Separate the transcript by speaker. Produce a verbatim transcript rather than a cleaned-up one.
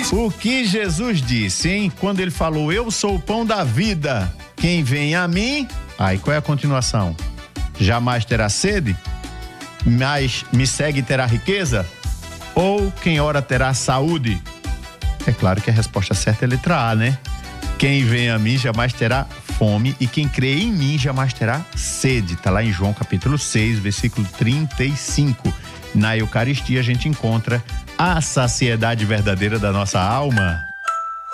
Speaker 1: O que Jesus disse, hein? Quando ele falou, eu sou o pão da vida, quem vem a mim... Aí, qual é a continuação? Jamais terá sede? Mas me segue e terá riqueza? Ou quem ora terá saúde? É claro que a resposta certa é a letra A, né? Quem vem a mim jamais terá fome e quem crê em mim jamais terá sede. Tá lá em João capítulo seis, versículo trinta e cinco. Na Eucaristia a gente encontra a saciedade verdadeira da nossa alma.